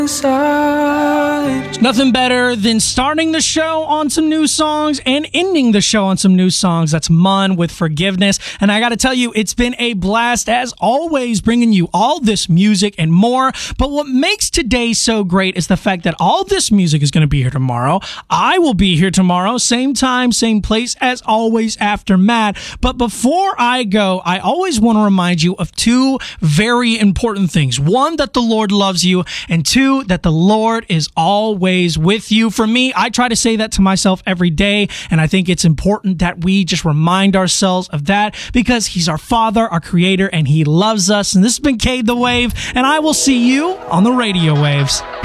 Nothing better than starting the show on some new songs and ending the show on some new songs. That's Mun with Forgiveness. And I got to tell you, it's been a blast as always bringing you all this music and more. But what makes today so great is the fact that all this music is going to be here tomorrow. I will be here tomorrow, same time, same place as always after Matt. But before I go, I always want to remind you of two very important things. One, that the Lord loves you, and two, that the Lord is always with you. For me, I try to say that to myself every day, and I think it's important that we just remind ourselves of that because He's our Father, our Creator, and He loves us. And this has been Cade the Wave, and I will see you on the radio waves.